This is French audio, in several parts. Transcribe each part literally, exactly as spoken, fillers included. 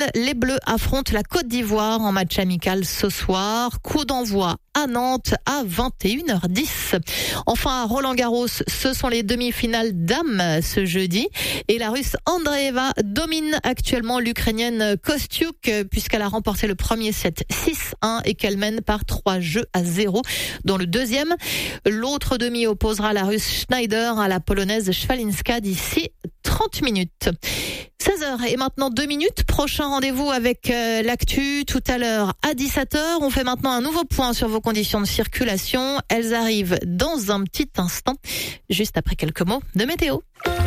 les Bleus affrontent la Côte d'Ivoire en match amical ce soir. Coup d'envoi à Nantes à vingt et une heures dix. Enfin, à Roland-Garros, ce sont les demi-finales dames ce jeudi. Et la Russe Andreeva domine actuellement l'Ukrainienne Kostyuk puisqu'elle a remporté le premier set six un et qu'elle mène par trois jeux à zéro dans le deuxième. L'autre demi opposera la Russe Schneider à la Polonaise Szwalinska d'ici trente minutes. seize heures et maintenant deux minutes. Prochain rendez-vous avec euh, l'actu tout à l'heure à dix-sept heures. On fait maintenant un nouveau point sur vos conditions de circulation. Elles arrivent dans un petit instant, juste après quelques mots de météo.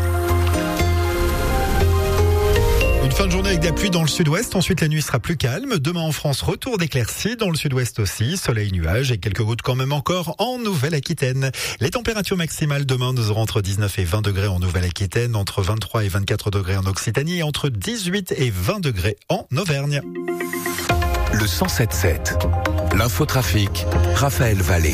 Une fin de journée avec de la pluie dans le sud-ouest. Ensuite, la nuit sera plus calme. Demain en France, retour d'éclaircies. Dans le sud-ouest aussi, soleil, nuages et quelques gouttes quand même encore en Nouvelle-Aquitaine. Les températures maximales demain, nous aurons entre dix-neuf et vingt degrés en Nouvelle-Aquitaine, entre vingt-trois et vingt-quatre degrés en Occitanie et entre dix-huit et vingt degrés en Auvergne. Le cent sept sept. L'infotrafic, Raphaël Vallée.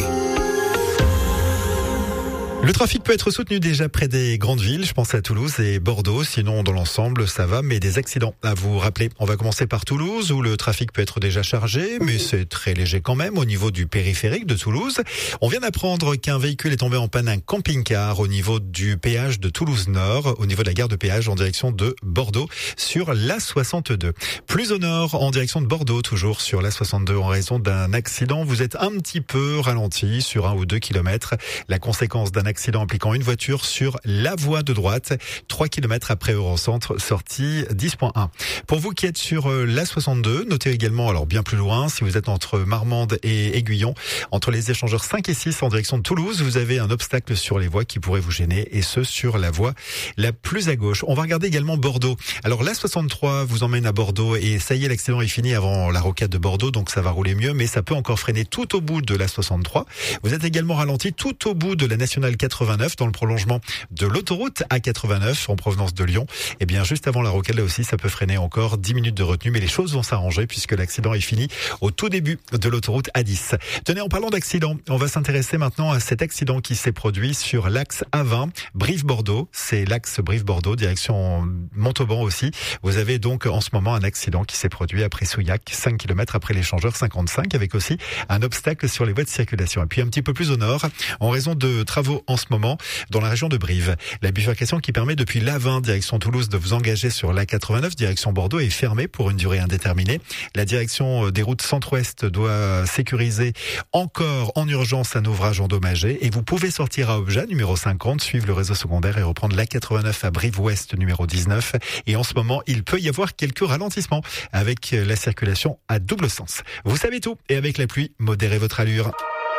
Le trafic peut être soutenu déjà près des grandes villes, je pense à Toulouse et Bordeaux, sinon dans l'ensemble ça va, mais des accidents à vous rappeler. On va commencer par Toulouse où le trafic peut être déjà chargé, mais c'est très léger quand même au niveau du périphérique de Toulouse. On vient d'apprendre qu'un véhicule est tombé en panne un camping-car au niveau du péage de Toulouse-Nord, au niveau de la gare de péage en direction de Bordeaux sur l'A soixante-deux. Plus au nord, en direction de Bordeaux, toujours sur l'A soixante-deux en raison d'un accident. Vous êtes un petit peu ralenti sur un ou deux kilomètres. La conséquence d'un accident impliquant une voiture sur la voie de droite, trois kilomètres après Eurocentre, sortie dix point un. Pour vous qui êtes sur l'A soixante-deux, notez également, alors bien plus loin, si vous êtes entre Marmande et Aiguillon, entre les échangeurs cinq et six en direction de Toulouse, vous avez un obstacle sur les voies qui pourrait vous gêner, et ce sur la voie la plus à gauche. On va regarder également Bordeaux. Alors l'A soixante-trois vous emmène à Bordeaux, et ça y est, l'accident est fini avant la rocade de Bordeaux, donc ça va rouler mieux, mais ça peut encore freiner tout au bout de l'A soixante-trois. Vous êtes également ralenti tout au bout de la nationale quatre-vingt-neuf dans le prolongement de l'autoroute A quatre-vingt-neuf en provenance de Lyon. Et bien juste avant la rocade là aussi ça peut freiner encore dix minutes de retenue, mais les choses vont s'arranger puisque l'accident est fini au tout début de l'autoroute A dix. Tenez, en parlant d'accident, on va s'intéresser maintenant à cet accident qui s'est produit sur l'axe A vingt Brive-Bordeaux. C'est l'axe Brive-Bordeaux direction Montauban aussi. Vous avez donc en ce moment un accident qui s'est produit après Souillac, cinq kilomètres après l'échangeur cinquante-cinq, avec aussi un obstacle sur les voies de circulation. Et puis un petit peu plus au nord, en raison de travaux en ce moment dans la région de Brive. La bifurcation qui permet depuis l'A vingt direction Toulouse de vous engager sur l'A quatre-vingt-neuf direction Bordeaux est fermée pour une durée indéterminée. La direction des routes centre-ouest doit sécuriser encore en urgence un ouvrage endommagé et vous pouvez sortir à Objat numéro cinquante, suivre le réseau secondaire et reprendre l'A quatre-vingt-neuf à Brive-Ouest numéro dix-neuf. Et en ce moment, il peut y avoir quelques ralentissements avec la circulation à double sens. Vous savez tout, et avec la pluie, modérez votre allure.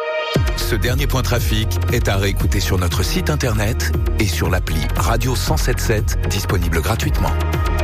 Ce dernier point trafic est à réécouter sur notre site internet et sur l'appli Radio cent soixante-dix-sept, disponible gratuitement.